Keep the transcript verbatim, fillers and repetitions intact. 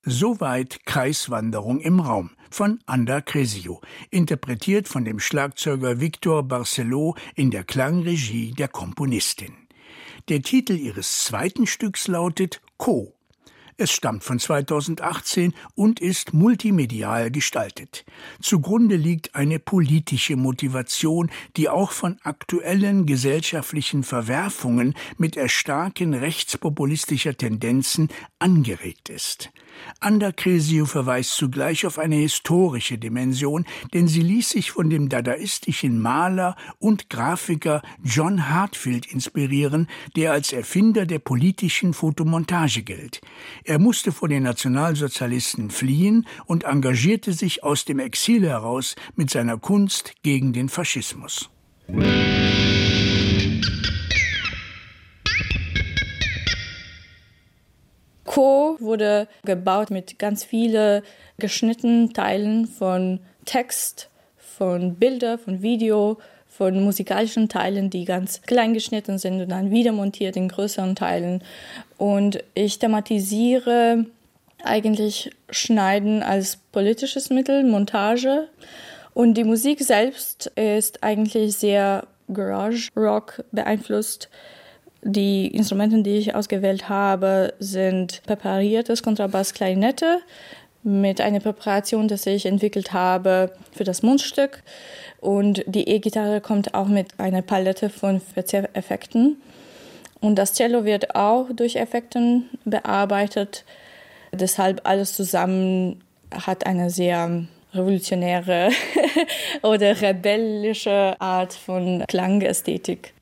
Soweit Kreiswanderung im Raum von Anda Cresio, interpretiert von dem Schlagzeuger Victor Barceló in der Klangregie der Komponistin. Der Titel ihres zweiten Stücks lautet Co. Es stammt von zweitausendachtzehn und ist multimedial gestaltet. Zugrunde liegt eine politische Motivation, die auch von aktuellen gesellschaftlichen Verwerfungen mit Erstarken rechtspopulistischer Tendenzen angeregt ist. Anda Cresio verweist zugleich auf eine historische Dimension, denn sie ließ sich von dem dadaistischen Maler und Grafiker John Heartfield inspirieren, der als Erfinder der politischen Fotomontage gilt. Er musste vor den Nationalsozialisten fliehen und engagierte sich aus dem Exil heraus mit seiner Kunst gegen den Faschismus. Co. wurde gebaut mit ganz vielen geschnittenen Teilen von Text, von Bilder, von Video, von musikalischen Teilen, die ganz klein geschnitten sind und dann wieder montiert in größeren Teilen. Und ich thematisiere eigentlich Schneiden als politisches Mittel, Montage. Und die Musik selbst ist eigentlich sehr Garage-Rock beeinflusst. Die Instrumente, die ich ausgewählt habe, sind präpariertes Kontrabass, Klarinette mit einer Präparation, die ich entwickelt habe für das Mundstück. Und die E-Gitarre kommt auch mit einer Palette von Verzerreffekten. Und das Cello wird auch durch Effekte bearbeitet. Deshalb alles zusammen hat eine sehr revolutionäre oder rebellische Art von Klangästhetik.